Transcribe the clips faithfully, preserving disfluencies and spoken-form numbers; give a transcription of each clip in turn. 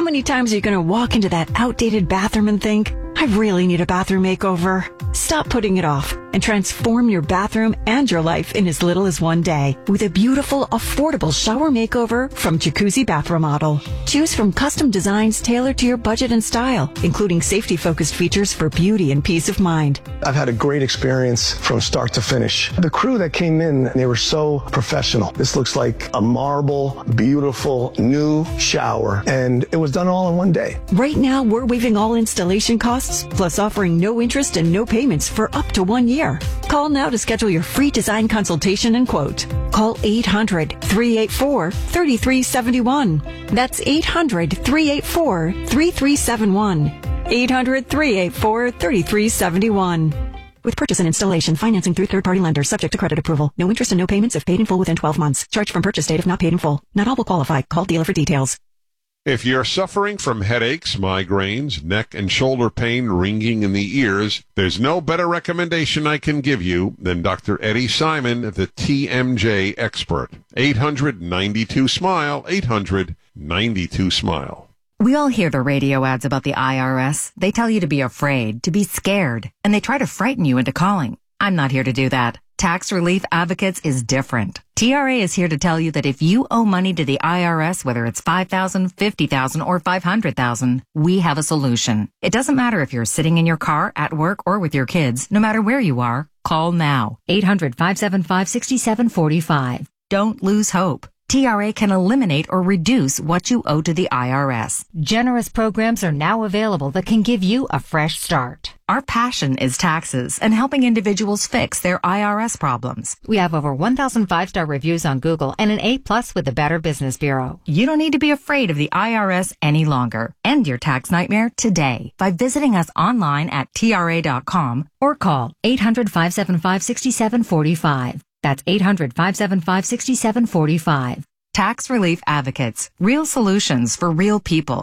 many times are you going to walk into that outdated bathroom and think, I really need a bathroom makeover? Stop putting it off and transform your bathroom and your life in as little as one day with a beautiful, affordable shower makeover from Jacuzzi Bath Remodel. Choose from custom designs tailored to your budget and style, including safety-focused features for beauty and peace of mind. I've had a great experience from start to finish. The crew that came in, they were so professional. This looks like a marble, beautiful, new shower, and it was done all in one day. Right now, we're waiving all installation costs, plus offering no interest and no payments for up to one year. Call now to schedule your free design consultation and quote. Call eight hundred, three eight four, three three seven one. That's eight hundred, three eight four, three three seven one. eight hundred, three eight four, three three seven one. With purchase and installation, financing through third-party lenders, subject to credit approval. No interest and no payments if paid in full within twelve months. Charged from purchase date if not paid in full. Not all will qualify. Call dealer for details. If you're suffering from headaches, migraines, neck and shoulder pain, ringing in the ears, there's no better recommendation I can give you than Doctor Eddie Simon, the T M J expert. eight hundred, ninety-two, SMILE, eight hundred, ninety-two, SMILE. We all hear the radio ads about the I R S. They tell you to be afraid, to be scared, and they try to frighten you into calling. I'm not here to do that. Tax Relief Advocates is different. T R A is here to tell you that if you owe money to the I R S, whether it's five thousand dollars, fifty thousand dollars, or five hundred thousand dollars, we have a solution. It doesn't matter if you're sitting in your car, at work, or with your kids. No matter where you are, call now. eight hundred, five seven five, six seven four five. Don't lose hope. T R A can eliminate or reduce what you owe to the I R S. Generous programs are now available that can give you a fresh start. Our passion is taxes and helping individuals fix their I R S problems. We have over one thousand five-star reviews on Google and an A plus with the Better Business Bureau. You don't need to be afraid of the I R S any longer. End your tax nightmare today by visiting us online at T R A dot com or call eight hundred, five seven five, six seven four five. That's eight hundred, five seven five, six seven four five. Tax Relief Advocates. Real solutions for real people.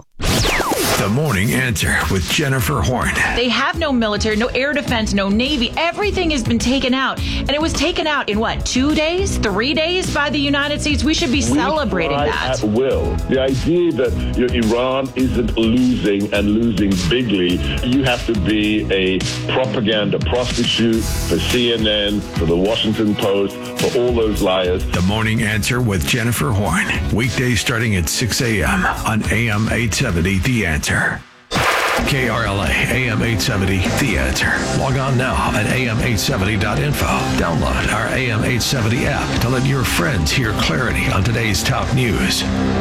The Morning Answer with Jennifer Horn. They have no military, no air defense, no Navy. Everything has been taken out. And it was taken out in what, two days, three days by the United States? We should be we celebrating that. At will. The idea that you know, Iran isn't losing and losing bigly, you have to be a propaganda prostitute for C N N, for the Washington Post, for all those liars. The Morning Answer with Jennifer Horn. Weekdays starting at six a.m. on A M eight seventy, The Answer. K R L A, A M eight seventy, The Answer. Log on now at A M eight seventy dot info. Download our A M eight seventy app to let your friends hear clarity on today's top news.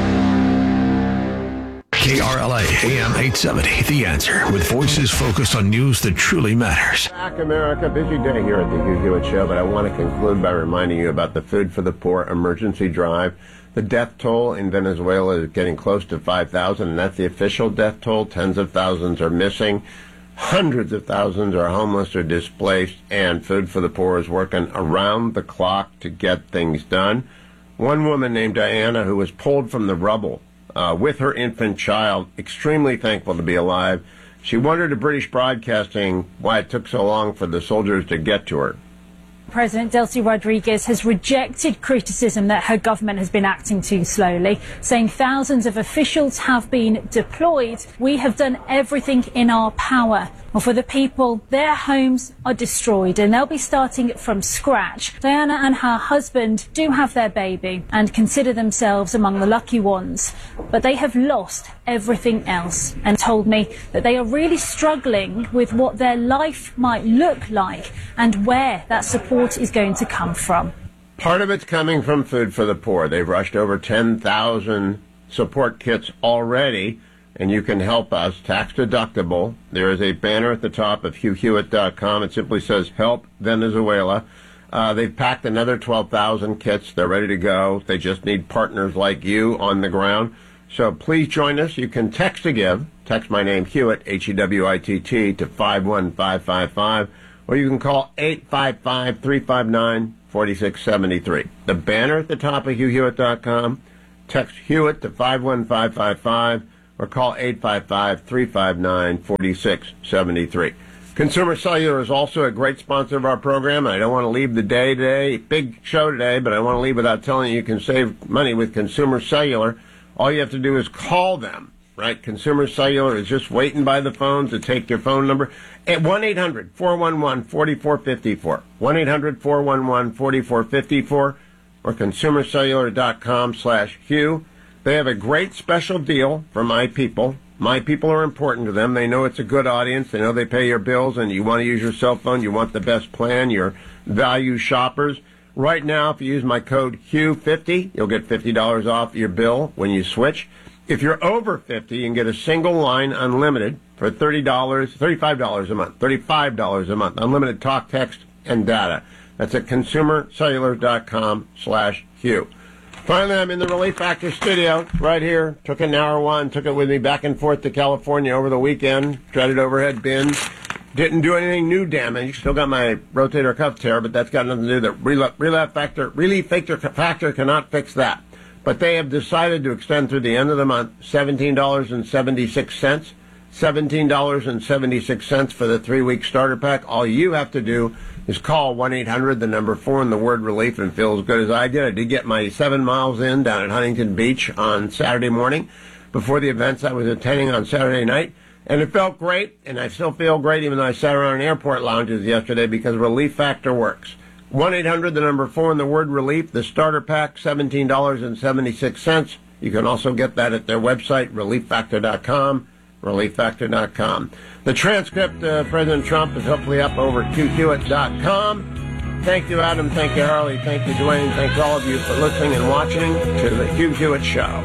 K R L A, A M eight seventy, The Answer, with voices focused on news that truly matters. Back America, busy day here at the Hugh Hewitt Show, but I want to conclude by reminding you about the Food for the Poor emergency drive. The death toll in Venezuela is getting close to five thousand, and that's the official death toll. Tens of thousands are missing. Hundreds of thousands are homeless or displaced, and Food for the Poor is working around the clock to get things done. One woman named Diana, who was pulled from the rubble uh, with her infant child, extremely thankful to be alive. She wondered to British Broadcasting why it took so long for the soldiers to get to her. President Delcy Rodriguez has rejected criticism that her government has been acting too slowly, saying thousands of officials have been deployed. We have done everything in our power. Well, for the people, their homes are destroyed and they'll be starting from scratch. Diana and her husband do have their baby and consider themselves among the lucky ones, but they have lost everything else and told me that they are really struggling with what their life might look like and where that support is going to come from. Part of it's coming from Food for the Poor. They've rushed over ten thousand support kits already, and you can help us, tax deductible. There is a banner at the top of Hugh Hewitt dot com. It simply says, Help Venezuela. Uh, they've packed another twelve thousand kits. They're ready to go. They just need partners like you on the ground. So please join us. You can text to give. Text my name, Hewitt, H E W I T T, to five one five five five. Or you can call eight five five, three five nine, four six seven three. The banner at the top of Hugh Hewitt dot com. Text Hewitt to five one five five five. Or call eight five five, three five nine, four six seven three. Consumer Cellular is also a great sponsor of our program. I don't want to leave the day today, big show today, but I want to leave without telling you you can save money with Consumer Cellular. All you have to do is call them right? Consumer Cellular is just waiting by the phone to take your phone number at one eight hundred four one one four four five four. one eight hundred four one one four four five four or consumer cellular dot com slash Hugh. They have a great special deal for my people. My people are important to them. They know it's a good audience. They know they pay your bills, and you want to use your cell phone. You want the best plan. You're value shoppers. Right now, if you use my code Hugh fifty, you'll get fifty dollars off your bill when you switch. If you're over fifty, you can get a single line unlimited for thirty dollars, thirty-five dollars a month, thirty-five dollars a month, unlimited talk, text, and data. That's at consumer cellular dot com slash Hugh. Finally, I'm in the Relief Factor studio right here. Took an hour one, took it with me back and forth to California over the weekend. Dreaded overhead bins. Didn't do anything new damage. Still got my rotator cuff tear, but that's got nothing to do with it. Relief Factor, Relief Factor Factor cannot fix that. But they have decided to extend through the end of the month seventeen dollars and seventy-six cents. seventeen dollars and seventy-six cents for the three-week starter pack. All you have to do is call one eight hundred, the number four, and the word relief, and feel as good as I did. I did get my seven miles in down at Huntington Beach on Saturday morning before the events I was attending on Saturday night. And it felt great, and I still feel great even though I sat around in airport lounges yesterday because Relief Factor works. one eight hundred, the number four, and the word relief, the starter pack, seventeen dollars and seventy-six cents. You can also get that at their website, relief factor dot com. relief factor dot com. The transcript of President Trump is hopefully up over Q Hewitt dot com. Thank you, Adam. Thank you, Harley. Thank you, Dwayne. Thanks all of you for listening and watching to the Hugh Hewitt Show.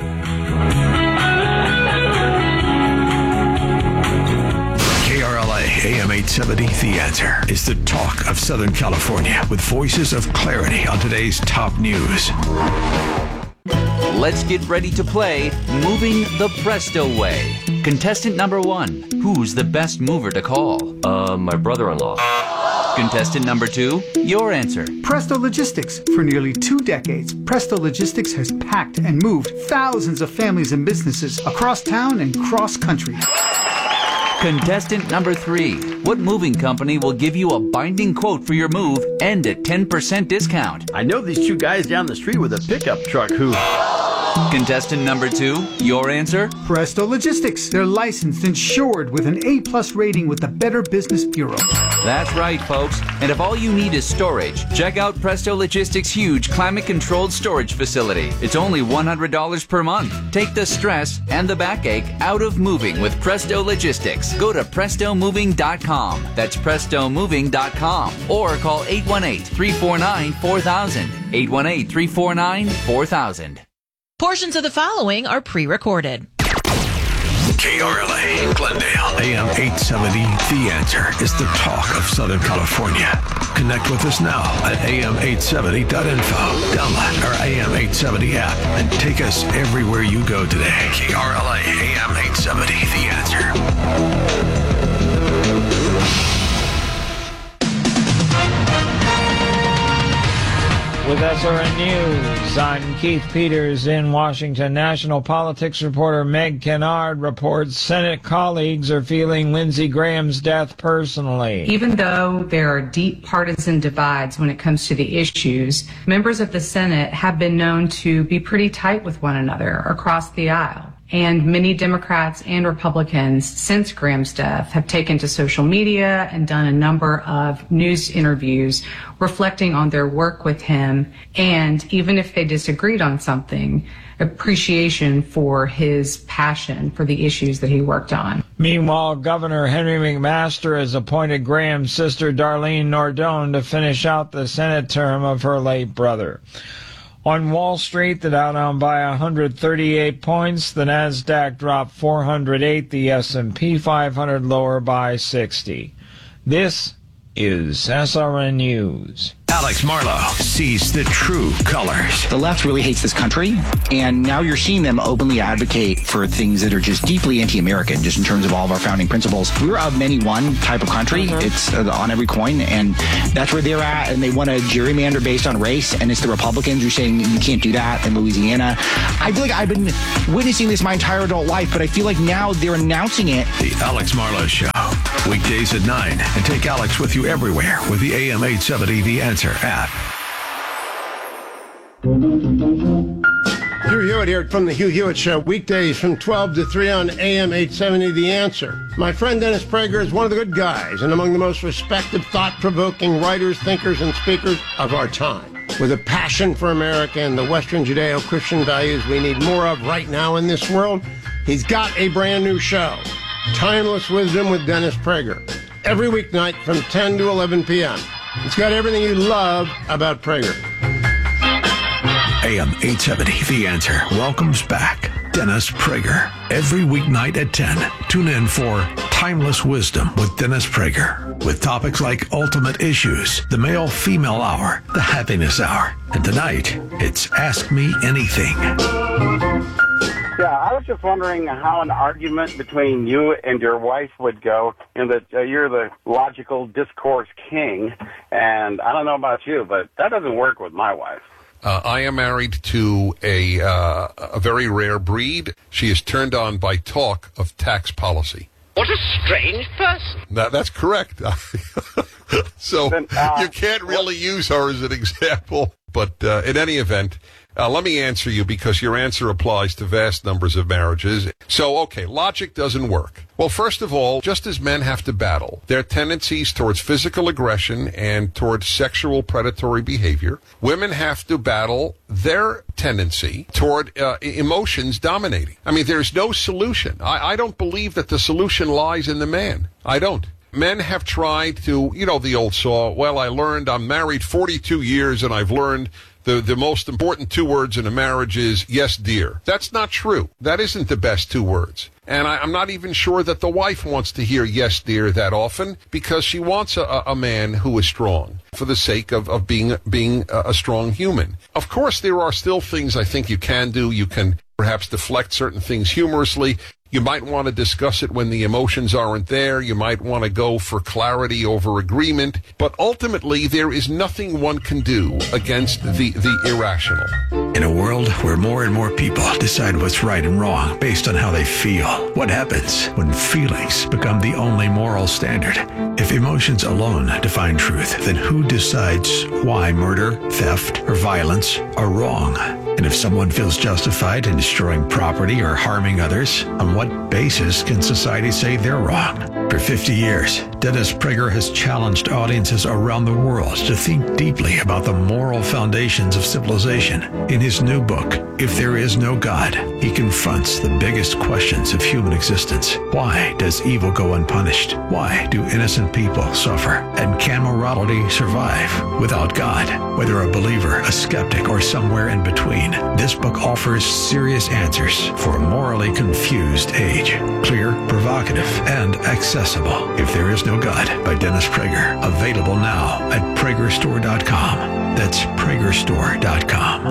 K R L A A M eight seventy, The Answer, is the talk of Southern California with voices of clarity on today's top news. Let's get ready to play Moving the Presto Way. Contestant number one, who's the best mover to call? Uh, my brother-in-law. Contestant number two, your answer. Presto Logistics. For nearly two decades, Presto Logistics has packed and moved thousands of families and businesses across town and cross country. Contestant number three, what moving company will give you a binding quote for your move and a ten percent discount? I know these two guys down the street with a pickup truck who... Contestant number two, your answer? Presto Logistics. They're licensed, insured, with an A plus rating with the Better Business Bureau. That's right, folks. And if all you need is storage, check out Presto Logistics' huge climate-controlled storage facility. It's only one hundred dollars per month. Take the stress and the backache out of moving with Presto Logistics. Go to presto moving dot com. That's presto moving dot com. Or call eight one eight, three four nine, four thousand. eight one eight, three four nine, four thousand. Portions of the following are pre-recorded. K R L A, Glendale, A M eight seventy, The Answer is the talk of Southern California. Connect with us now at A M eight seventy dot info. Download our A M eight seventy app and take us everywhere you go today. K R L A, A M eight seventy, The Answer. With S R N News, I'm Keith Peters in Washington. National politics reporter Meg Kennard reports Senate colleagues are feeling Lindsey Graham's death personally. Even though there are deep partisan divides when it comes to the issues, members of the Senate have been known to be pretty tight with one another across the aisle. And many Democrats and Republicans since Graham's death have taken to social media and done a number of news interviews reflecting on their work with him, and even if they disagreed on something, appreciation for his passion for the issues that he worked on. Meanwhile, Governor Henry McMaster has appointed Graham's sister Darlene Nardone to finish out the Senate term of her late brother. On Wall Street, the Dow down by one hundred thirty-eight points, the Nasdaq dropped four hundred eight, the S and P five hundred lower by sixty. This is S R N News. Alex Marlow sees the true colors. The left really hates this country, and now you're seeing them openly advocate for things that are just deeply anti-American, just in terms of all of our founding principles. We're a many one type of country. Mm-hmm. It's uh, on every coin, and that's where they're at, and they want to gerrymander based on race, and it's the Republicans who are saying you can't do that in Louisiana. I feel like I've been witnessing this my entire adult life, but I feel like now they're announcing it. The Alex Marlow Show, weekdays at nine, and take Alex with you everywhere with the A M eight seventy The Answer app. Hugh Hewitt Hewitt here from the Hugh Hewitt Show, weekdays from twelve to three on A M eight seventy, The Answer. My friend Dennis Prager is one of the good guys and among the most respected, thought-provoking writers, thinkers, and speakers of our time. With a passion for America and the Western Judeo-Christian values we need more of right now in this world, he's got a brand new show, Timeless Wisdom with Dennis Prager, every weeknight from ten to eleven p.m. It's got everything you love about Prager. A M eight seventy, The Answer welcomes back Dennis Prager. Every weeknight at ten, tune in for Timeless Wisdom with Dennis Prager. With topics like ultimate issues, the male-female hour, the happiness hour. And tonight, it's Ask Me Anything. Yeah, I was just wondering how an argument between you and your wife would go, and that uh, you're the logical discourse king, and I don't know about you, but that doesn't work with my wife. Uh, I am married to a uh, a very rare breed. She is turned on by talk of tax policy. What a strange person. That, that's correct. So then, uh, you can't really use her as an example. But uh, in any event, uh, let me answer you because your answer applies to vast numbers of marriages. So, okay, logic doesn't work. Well, first of all, just as men have to battle their tendencies towards physical aggression and towards sexual predatory behavior, women have to battle their tendency toward uh, emotions dominating. I mean, there's no solution. I, I don't believe that the solution lies in the man. I don't. Men have tried to, you know, the old saw, well, I learned, I'm married forty-two years and I've learned the, the most important two words in a marriage is, yes, dear. That's not true. That isn't the best two words. And I, I'm not even sure that the wife wants to hear yes, dear that often because she wants a, a man who is strong for the sake of, of being, being a, a strong human. Of course, there are still things I think you can do. You can perhaps deflect certain things humorously. You might want to discuss it when the emotions aren't there. You might want to go for clarity over agreement. But ultimately, there is nothing one can do against the, the irrational. In a world where more and more people decide what's right and wrong based on how they feel, what happens when feelings become the only moral standard? If emotions alone define truth, then who decides why murder, theft, or violence are wrong? And if someone feels justified in destroying property or harming others, on what basis can society say they're wrong? For fifty years, Dennis Prager has challenged audiences around the world to think deeply about the moral foundations of civilization. In his new book, If There Is No God, he confronts the biggest questions of human existence. Why does evil go unpunished? Why do innocent people suffer? And can morality survive without God? Whether a believer, a skeptic, or somewhere in between, this book offers serious answers for a morally confused age. Clear, provocative, and accessible. If There Is No God by Dennis Prager. Available now at Prager Store dot com. That's Prager Store dot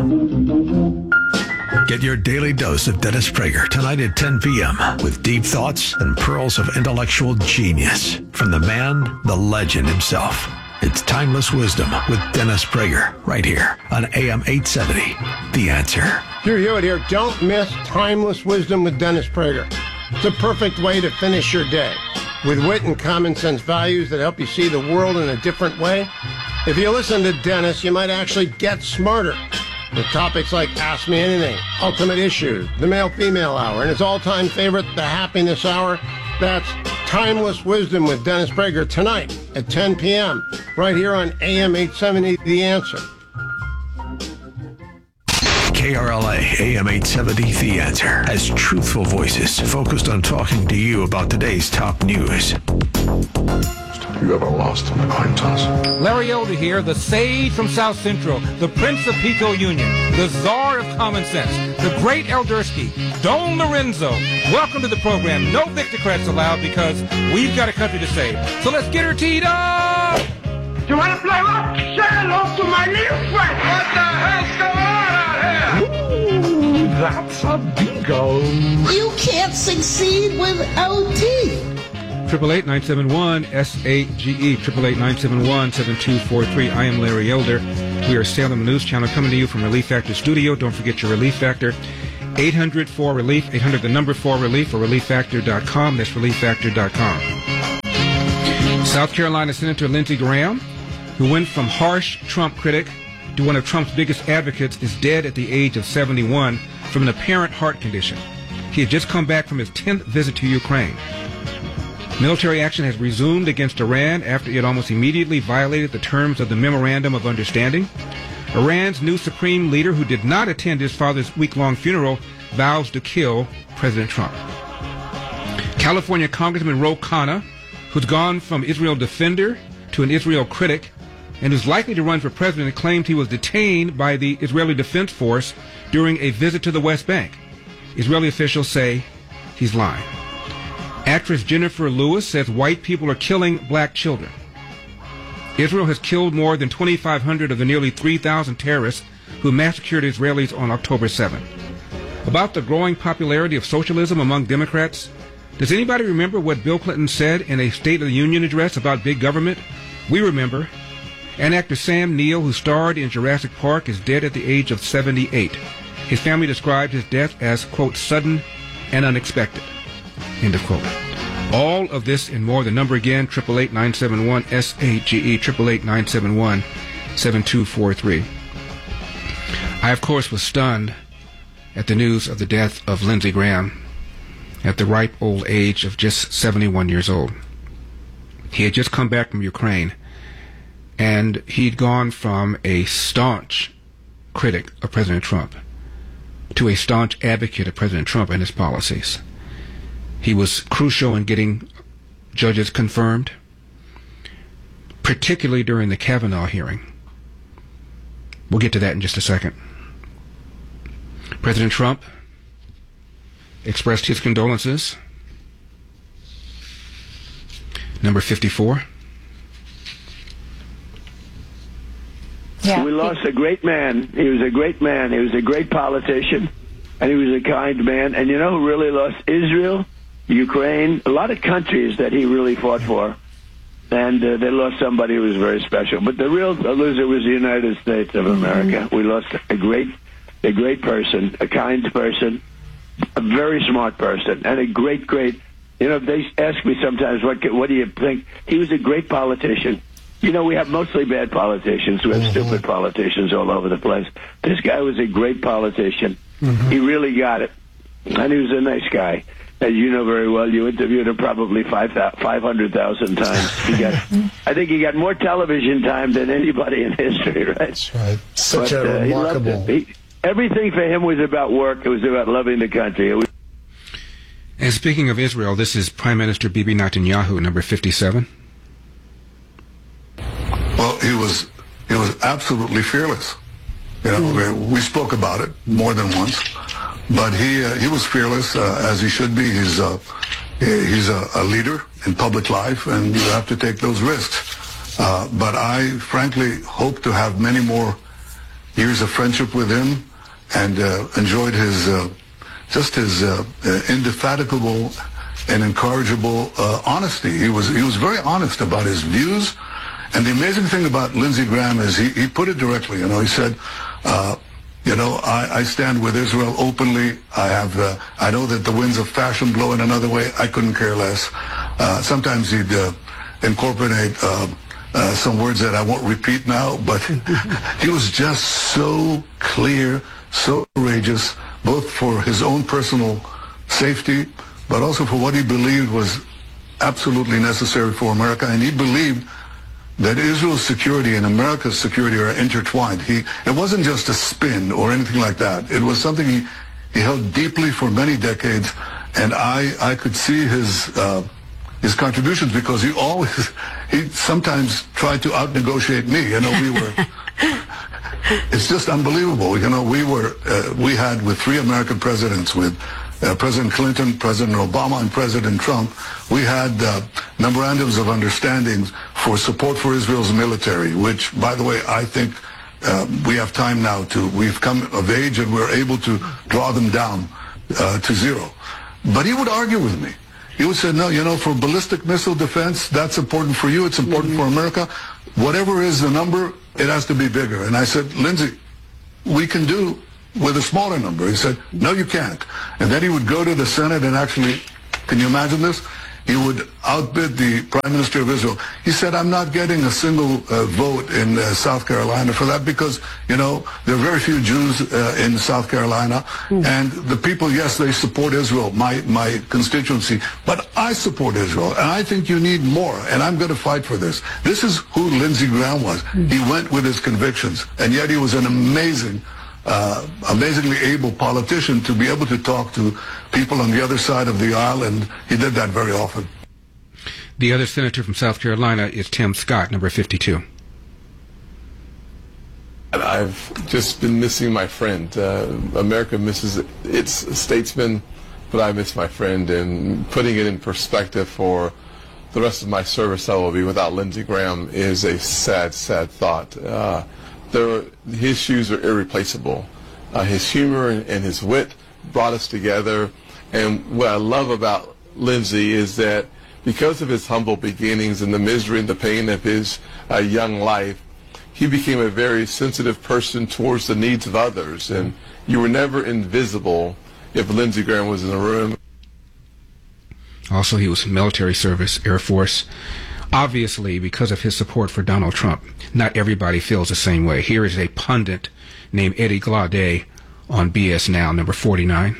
com. Get your daily dose of Dennis Prager tonight at ten p.m. with deep thoughts and pearls of intellectual genius from the man, the legend himself. It's Timeless Wisdom with Dennis Prager right here on A M eight seventy, The Answer. Hugh Hewitt here. Don't miss Timeless Wisdom with Dennis Prager. It's a perfect way to finish your day with wit and common sense values that help you see the world in a different way. If you listen to Dennis, you might actually get smarter with topics like Ask Me Anything, Ultimate Issues, the Male-Female Hour, and his all-time favorite, the Happiness Hour. That's Timeless Wisdom with Dennis Prager tonight at ten p.m. right here on A M eight seventy, The Answer. K R L A A M eight seventy, The Answer has truthful voices focused on talking to you about today's top news. You ever lost an acquaintance? Larry Elder here, the sage from South Central, the Prince of Pico Union, the Czar of Common Sense, the great Eldersky, Don Lorenzo. Welcome to the program. No Victocrats allowed because we've got a country to save. So let's get her teed up! You want to play what? Say hello to my little friend! What the hell's going on out here? Ooh, that's a bingo. You can't succeed without teeth. Triple eight nine seven one S A G E. Triple eight nine seven one seven two four three. I am Larry Elder. We are Salem News Channel coming to you from Relief Factor Studio. Don't forget your Relief Factor. eight hundred four relief. eight hundred the number four relief or relief factor dot com. That's relief factor dot com. South Carolina Senator Lindsey Graham, who went from harsh Trump critic to one of Trump's biggest advocates, is dead at the age of seventy-one. from an apparent heart condition. He had just come back from his tenth visit to Ukraine. Military action has resumed against Iran after it almost immediately violated the terms of the Memorandum of Understanding. Iran's new supreme leader, who did not attend his father's week-long funeral, vows to kill President Trump. California Congressman Ro Khanna, who's gone from Israel defender to an Israel critic, and who's likely to run for president, claimed he was detained by the Israeli Defense Force during a visit to the West Bank. Israeli officials say he's lying. Actress Jennifer Lewis says white people are killing black children. Israel has killed more than twenty-five hundred of the nearly three thousand terrorists who massacred Israelis on October seventh. About the growing popularity of socialism among Democrats, does anybody remember what Bill Clinton said in a State of the Union address about big government? We remember. And actor Sam Neill, who starred in Jurassic Park, is dead at the age of seventy-eight. His family described his death as, quote, sudden and unexpected, end of quote. All of this and more. The number again, eight eight eight, nine seven one, S A G E, eight eight eight, nine seven one, seven two four three. I, of course, was stunned at the news of the death of Lindsey Graham at the ripe old age of just seventy-one years old. He had just come back from Ukraine, and he'd gone from a staunch critic of President Trump to a staunch advocate of President Trump and his policies. He was crucial in getting judges confirmed, particularly during the Kavanaugh hearing. We'll get to that in just a second. President Trump expressed his condolences. Number fifty-four. Yeah. We lost a great man. He was a great man. He was a great politician, and he was a kind man. And you know who really lost? Israel, Ukraine, a lot of countries that he really fought for. And uh, they lost somebody who was very special. But the real loser was the United States of America. Mm-hmm. We lost a great, a great person, a kind person, a very smart person, and a great, great, you know, they ask me sometimes, what what do you think? He was a great politician. You know, we have mostly bad politicians. We have mm-hmm. stupid politicians all over the place. This guy was a great politician. Mm-hmm. He really got it. And he was a nice guy. As you know very well, you interviewed him probably five hundred thousand times. He got, I think he got more television time than anybody in history, right? That's right. Such but, a uh, remarkable... He he, everything for him was about work. It was about loving the country. It was... And speaking of Israel, this is Prime Minister Bibi Netanyahu, number fifty-seven. Well, he was he was absolutely fearless. You know, we, we spoke about it more than once, but he uh, he was fearless uh, as he should be. He's uh, he's a, a leader in public life, and you have to take those risks. Uh, but I, frankly, hope to have many more years of friendship with him, and uh, enjoyed his uh, just his uh, indefatigable and incorrigible uh, honesty. He was he was very honest about his views. And the amazing thing about Lindsey Graham is he, he put it directly. You know, he said, uh, you know, I, I stand with Israel openly. I have, uh, I know that the winds of fashion blow in another way. I couldn't care less. Uh, sometimes he'd uh, incorporate uh, uh, some words that I won't repeat now, but he was just so clear, so courageous, both for his own personal safety, but also for what he believed was absolutely necessary for America. And he believed that Israel's security and America's security are intertwined. He, it wasn't just a spin or anything like that. It was something he, he held deeply for many decades, and I, I could see his uh, his contributions because he always, he sometimes tried to out-negotiate me. You know, we were, it's just unbelievable. You know, we were, uh, we had with three American presidents, with Uh, President Clinton, President Obama, and President Trump, we had uh, memorandums of understanding for support for Israel's military, which, by the way, I think uh, we have time now to, we've come of age and we're able to draw them down uh, to zero. But he would argue with me. He would say, no, you know, for ballistic missile defense, that's important for you, it's important mm-hmm. for America. Whatever is the number, it has to be bigger. And I said, Lindsey, we can do with a smaller number. He said, no, you can't. And then he would go to the Senate and actually, can you imagine this? he would outbid the Prime Minister of Israel. He said, I'm not getting a single uh, vote in uh, South Carolina for that because, you know, there are very few Jews uh, in South Carolina. Mm. And the people, yes, they support Israel, my, my constituency. But I support Israel, and I think you need more, and I'm going to fight for this. This is who Lindsey Graham was. Mm. He went with his convictions, and yet he was an amazing Uh, amazingly able politician to be able to talk to people on the other side of the aisle, and he did that very often. The other senator from South Carolina is Tim Scott, number fifty-two. I've just been missing my friend. Uh, America misses its statesman, but I miss my friend, and putting it in perspective for the rest of my service I will be without Lindsey Graham is a sad, sad thought. Uh, There, his shoes are irreplaceable. Uh, his humor and, and his wit brought us together. And what I love about Lindsey is that because of his humble beginnings and the misery and the pain of his uh, young life, he became a very sensitive person towards the needs of others. And you were never invisible if Lindsey Graham was in the room. Also, he was military service, Air Force. Obviously, because of his support for Donald Trump, not everybody feels the same way. Here is a pundit named Eddie Glaude on B S Now, number forty-nine.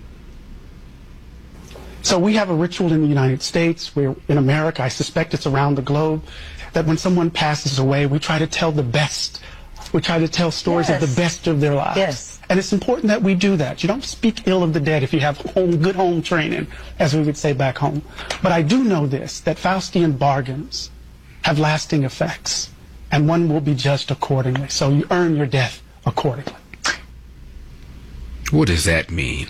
So we have a ritual in the United States, where in America, I suspect it's around the globe, that when someone passes away, we try to tell the best. We try to tell stories yes. of the best of their lives. Yes. And it's important that we do that. You don't speak ill of the dead if you have home, good home training, as we would say back home. But I do know this, that Faustian bargains have lasting effects, and one will be judged accordingly. So you earn your death accordingly. What does that mean?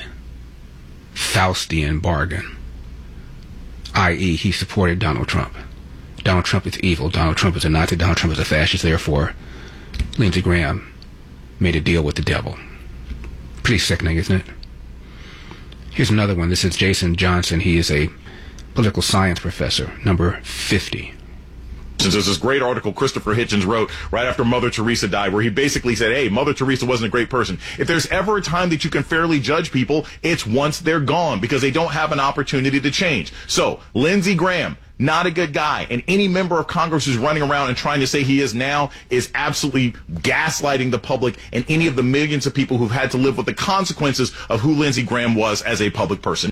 Faustian bargain. that is, he supported Donald Trump. Donald Trump is evil. Donald Trump is a Nazi. Donald Trump is a fascist. Therefore, Lindsey Graham made a deal with the devil. Pretty sickening, isn't it? Here's another one. This is Jason Johnson. He is a political science professor, number fifty. There's this great article Christopher Hitchens wrote right after Mother Teresa died, where he basically said, hey, Mother Teresa wasn't a great person. If there's ever a time that you can fairly judge people, it's once they're gone, because they don't have an opportunity to change. So, Lindsey Graham, not a good guy. And any member of Congress who's running around and trying to say he is now is absolutely gaslighting the public and any of the millions of people who've had to live with the consequences of who Lindsey Graham was as a public person.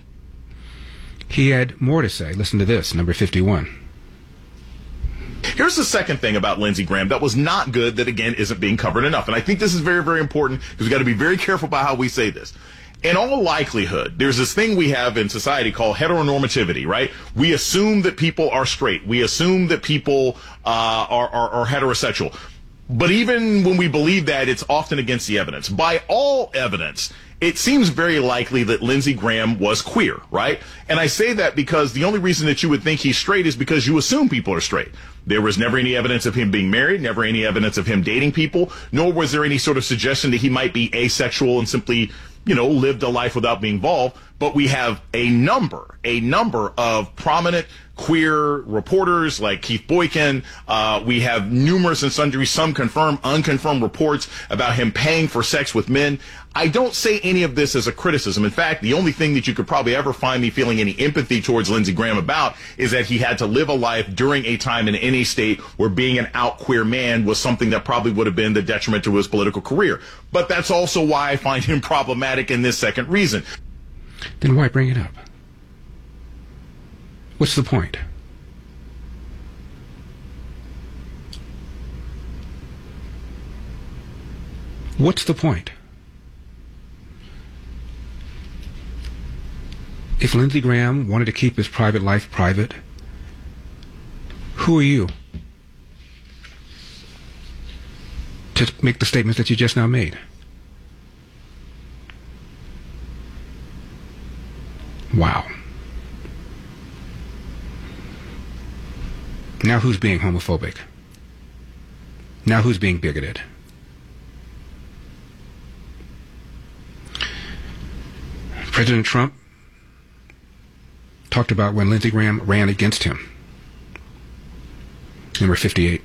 He had more to say. Listen to this, number fifty-one. Here's the second thing about Lindsey Graham that was not good, that again isn't being covered enough. And I think this is very, very important, because we've got to be very careful about how we say this. In all likelihood, there's this thing we have in society called heteronormativity, right? We assume that people are straight. We assume that people uh, are, are, are heterosexual. But even when we believe that, it's often against the evidence. By all evidence, it seems very likely that Lindsey Graham was queer, right? And I say that because the only reason that you would think he's straight is because you assume people are straight. There was never any evidence of him being married, never any evidence of him dating people, nor was there any sort of suggestion that he might be asexual and simply, you know, lived a life without being involved. But we have a number, a number of prominent queer reporters like Keith Boykin. Uh, we have numerous and sundry, some confirmed, unconfirmed reports about him paying for sex with men. I don't say any of this as a criticism. In fact, the only thing that you could probably ever find me feeling any empathy towards Lindsey Graham about is that he had to live a life during a time in any state where being an out queer man was something that probably would have been the detriment to his political career. But that's also why I find him problematic in this second reason. Then why bring it up? What's the point? What's the point? If Lindsey Graham wanted to keep his private life private, who are you to make the statements that you just now made? Wow. Now who's being homophobic? Now who's being bigoted? President Trump talked about when Lindsey Graham ran against him. Number fifty-eight.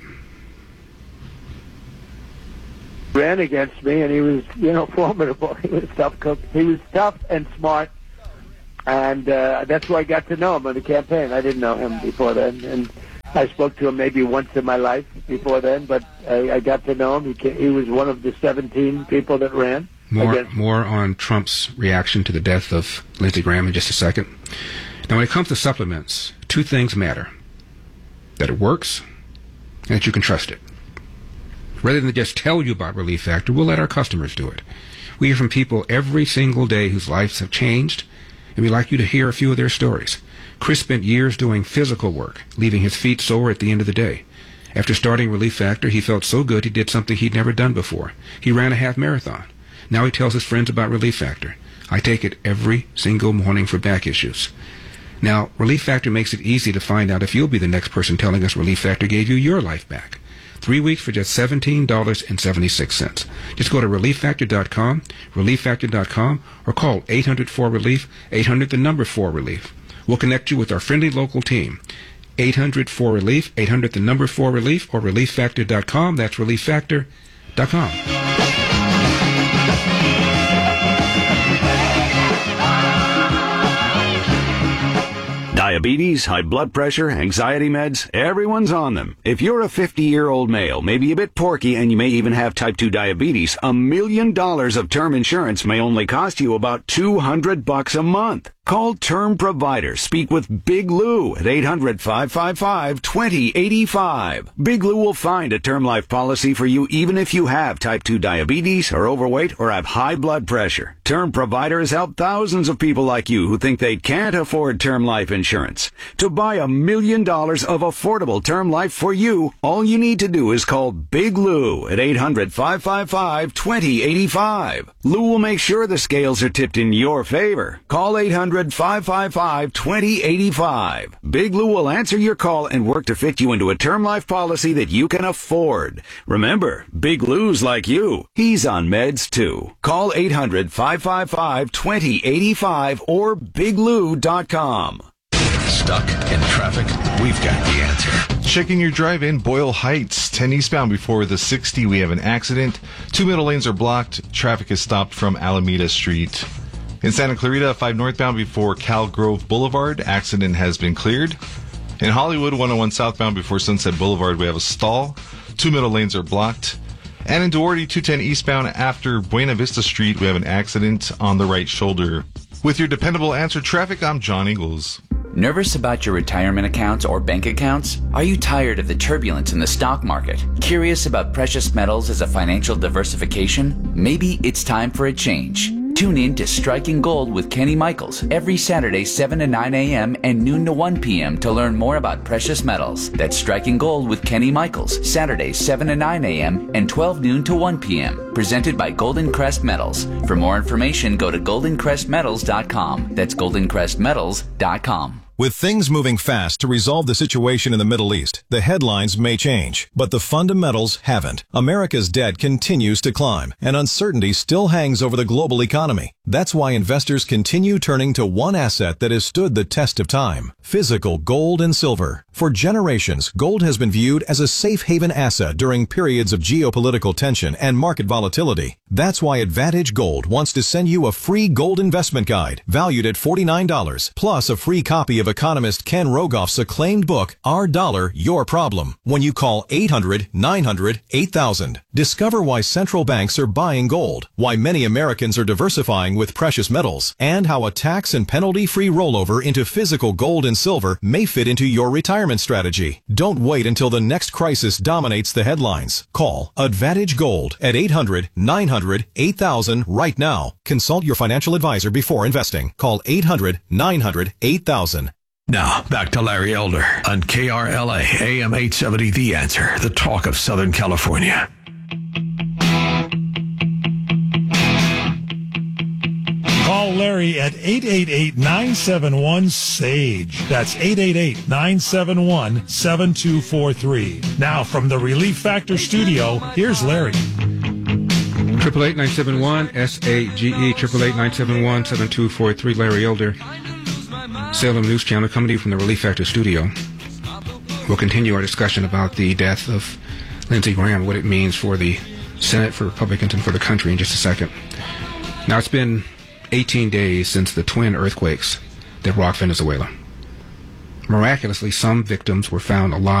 Ran against me, and he was, you know, formidable. He was tough cook. He was tough and smart. and uh, that's where I got to know him in the campaign. I didn't know him before then, and I spoke to him maybe once in my life before then, but I, I got to know him. He, came, he was one of the seventeen people that ran. More, against- more on Trump's reaction to the death of Lindsey Graham in just a second. Now, when it comes to supplements, two things matter: that it works and that you can trust it. Rather than just tell you about Relief Factor, we'll let our customers do it. We hear from people every single day whose lives have changed, and we'd like you to hear a few of their stories. Chris spent years doing physical work, leaving his feet sore at the end of the day. After starting Relief Factor, he felt so good he did something he'd never done before. He ran a half marathon. Now he tells his friends about Relief Factor. I take it every single morning for back issues. Now, Relief Factor makes it easy to find out if you'll be the next person telling us Relief Factor gave you your life back. Three weeks for just seventeen dollars and seventy-six cents. Just go to relief factor dot com, relief factor dot com, or call eight hundred four relief, eight hundred the number four relief. We'll connect you with our friendly local team. eight hundred four relief, eight hundred the number four relief, or relief factor dot com. That's relief factor dot com. Diabetes, high blood pressure, anxiety meds, everyone's on them. If you're a fifty-year-old male, maybe a bit porky, and you may even have type two diabetes, a million dollars of term insurance may only cost you about two hundred bucks a month. Call Term Provider. Speak with Big Lou at eight hundred, five five five, two zero eight five. Big Lou will find a term life policy for you even if you have type two diabetes, are overweight, or have high blood pressure. Term Provider has helped thousands of people like you who think they can't afford term life insurance. To buy a million dollars of affordable term life for you, all you need to do is call Big Lou at eight hundred, five five five, two zero eight five. Lou will make sure the scales are tipped in your favor. Call eight hundred, five five five, two zero eight five. Big Lou will answer your call and work to fit you into a term life policy that you can afford. Remember, Big Lou's like you. He's on meds too. Call eight hundred, five five five, two zero eight five or big lou dot com. Stuck in traffic? We've got the answer. Checking your drive in Boyle Heights, ten eastbound before the sixty. We have an accident. Two middle lanes are blocked. Traffic is stopped from Alameda Street. In Santa Clarita, five northbound before Cal Grove Boulevard. Accident has been cleared. In Hollywood, one oh one southbound before Sunset Boulevard, we have a stall. Two middle lanes are blocked. And in Duarte, two ten eastbound after Buena Vista Street, we have an accident on the right shoulder. With your dependable answer traffic, I'm John Ingles. Nervous about your retirement accounts or bank accounts? Are you tired of the turbulence in the stock market? Curious about precious metals as a financial diversification? Maybe it's time for a change. Tune in to Striking Gold with Kenny Michaels every Saturday, seven to nine a.m. and noon to one p.m. to learn more about precious metals. That's Striking Gold with Kenny Michaels, Saturdays, seven to nine a.m. and twelve noon to one p.m. Presented by Golden Crest Metals. For more information, go to golden crest metals dot com. That's golden crest metals dot com. With things moving fast to resolve the situation in the Middle East, the headlines may change, but the fundamentals haven't. America's debt continues to climb, and uncertainty still hangs over the global economy. That's why investors continue turning to one asset that has stood the test of time: physical gold and silver. For generations, gold has been viewed as a safe haven asset during periods of geopolitical tension and market volatility. That's why Advantage Gold wants to send you a free gold investment guide valued at forty-nine dollars, plus a free copy of economist Ken Rogoff's acclaimed book, Our Dollar, Your Problem, when you call eight hundred, nine hundred, eight thousand. Discover why central banks are buying gold, why many Americans are diversifying with precious metals, and how a tax and penalty-free rollover into physical gold and silver may fit into your retirement strategy. Don't wait until the next crisis dominates the headlines. Call Advantage Gold at eight hundred, nine hundred, eight thousand right now. Consult your financial advisor before investing. Call eight hundred, nine hundred, eight thousand. Now, back to Larry Elder on K R L A, A M eight seventy, The Answer, the talk of Southern California. Call Larry at eight eight eight, nine seven one, S A G E. That's eight eight eight, nine seven one, seven two four three. Now, from the Relief Factor studio, here's Larry. Triple eight nine seven one S A G E, triple eight nine seven one seven two four three. Larry Elder, Salem News Channel, coming to you from the Relief Factor studio. We'll continue our discussion about the death of Lindsey Graham, what it means for the Senate, for Republicans, and for the country in just a second. Now, it's been eighteen days since the twin earthquakes that rocked Venezuela. Miraculously, some victims were found alive